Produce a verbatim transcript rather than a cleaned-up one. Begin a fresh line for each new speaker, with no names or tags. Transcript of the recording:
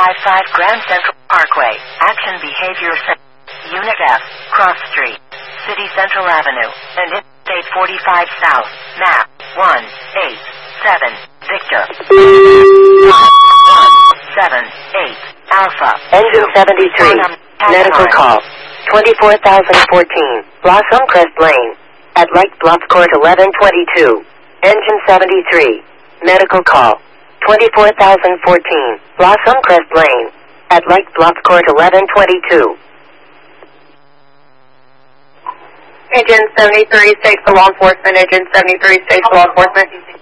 fifty-five Grand Central Parkway, Action Behavior Center, Unit F, Cross Street, City Central Avenue, and Interstate forty-five South, map one eight seven, Victor. one seven eight, Alpha.
Engine seventy-three, medical call. twenty-four thousand fourteen, Blossom Crest Lane, at Light Bluff Court eleven twenty-two. Engine seventy-three, medical call. twenty-four thousand fourteen, Blossom Crest Lane, at Light Bluff Court eleven twenty-two.
Engine seventy-three, stakes to law enforcement. Engine seventy-three, stakes to law enforcement.